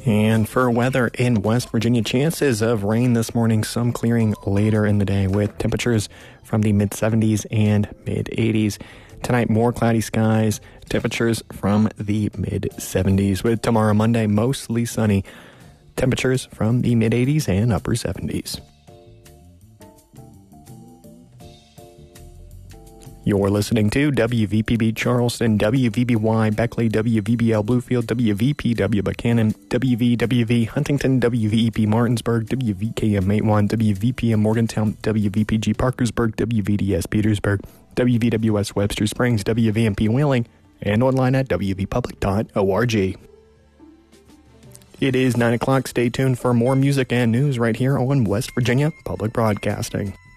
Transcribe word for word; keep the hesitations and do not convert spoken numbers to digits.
And for weather in West Virginia, chances of rain this morning, some clearing later in the day with temperatures from the mid seventies and mid eighties. Tonight, more cloudy skies, temperatures from the mid seventies. With tomorrow, Monday, mostly sunny, temperatures from the mid eighties and upper seventies. You're listening to W V P B Charleston, W V B Y Beckley, W V B L Bluefield, W V P W Buchanan, W V W V Huntington, W V E P Martinsburg, W V K M Matewan, W V P M Morgantown, W V P G Parkersburg, W V D S Petersburg, W V W S Webster Springs, W V M P Wheeling, and online at W V public dot org. It is nine o'clock. Stay tuned for more music and news right here on West Virginia Public Broadcasting.